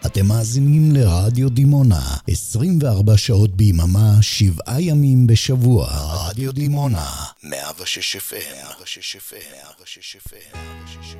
אתם מאזינים לרדיו דימונה, 24 שעות ביממה, 7 ימים בשבוע. רדיו דימונה, 106 FM.